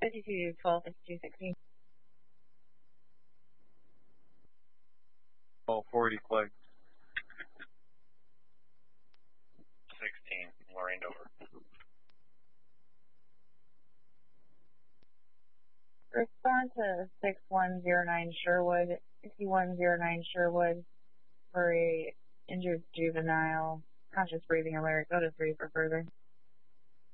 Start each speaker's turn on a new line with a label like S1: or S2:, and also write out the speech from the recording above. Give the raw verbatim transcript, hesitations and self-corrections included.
S1: fifty-two twelve fifty-two sixteen.
S2: twelve forty Clay.
S3: sixteen, Lorraine Dover.
S1: Respond to six one zero nine Sherwood, sixty-one oh nine Sherwood for a injured juvenile, conscious breathing alert. Go to three for further.